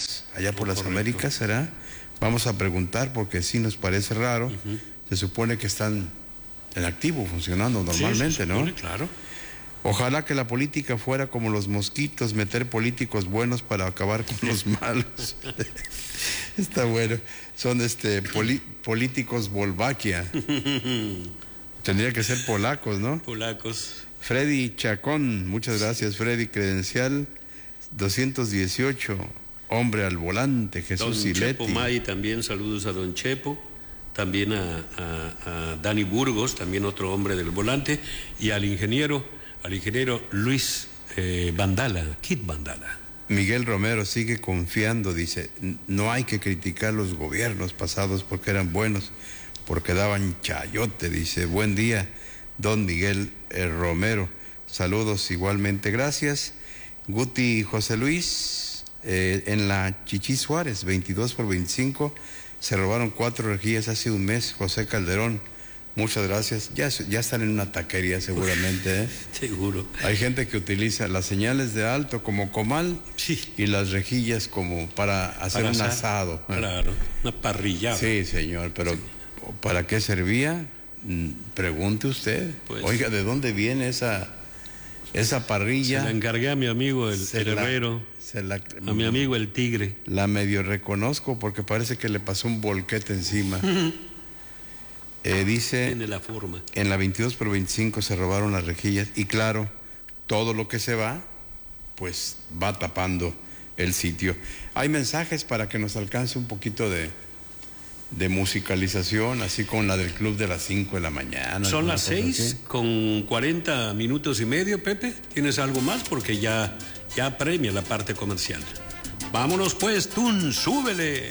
Américas, allá por las Américas, ¿será? Vamos a preguntar porque sí nos parece raro. Se supone que están en activo, funcionando normalmente, se supone, ¿no? Claro. Ojalá que la política fuera como los mosquitos, meter políticos buenos para acabar con los malos. Está bueno. Son políticos Volvaquia. Tendría que ser polacos, ¿no? Polacos. Freddy Chacón, muchas gracias, Freddy. Credencial 218, hombre al volante, Jesús Don Sileti. Chepo May también, saludos a Don Chepo. También a Dani Burgos, también otro hombre del volante. Y al ingeniero Luis Vandala, Kit Vandala. Miguel Romero sigue confiando, dice, no hay que criticar los gobiernos pasados porque eran buenos, porque daban chayote, dice. Buen día, don Miguel Romero. Saludos igualmente, gracias. Guti José Luis, en la Chichí Suárez, 22 por 25, se robaron 4 rejillas hace un mes. José Calderón, muchas gracias. Ya están en una taquería seguramente, ¿eh? Seguro. Hay gente que utiliza las señales de alto como comal, sí, y las rejillas como para hacer un asado. Claro, una parrillada. Sí, señor, pero sí. ¿Para qué servía? Pregunte usted. Pues, oiga, ¿de dónde viene esa parrilla? Se la encargué a mi amigo el herrero, a mi amigo el tigre. La medio reconozco porque parece que le pasó un volquete encima. Dice, tiene la forma. En la 22 por 25 se robaron las rejillas y claro, todo lo que se va, pues va tapando el sitio. Hay mensajes para que nos alcance un poquito de musicalización, así con la del club de las 5 de la mañana. Son las 6 con 40 minutos y medio, Pepe. ¿Tienes algo más? Porque ya apremia la parte comercial. Vámonos pues, Tun, súbele.